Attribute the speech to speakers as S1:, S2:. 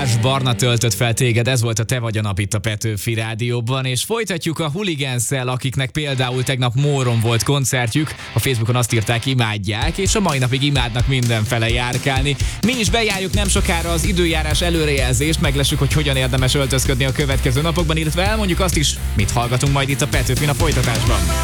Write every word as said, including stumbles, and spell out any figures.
S1: Balázs Barna töltött fel téged, ez volt a Te vagy a nap itt a Petőfi Rádióban, és folytatjuk a Hooligans-szel, akiknek például tegnap Móron volt koncertjük. A Facebookon azt írták, imádják, és a mai napig imádnak mindenfele járkálni. Mi is bejárjuk nem sokára az időjárás előrejelzést, meglessük, hogy hogyan érdemes öltözködni a következő napokban, illetve elmondjuk azt is, mit hallgatunk majd itt a Petőfin a folytatásban.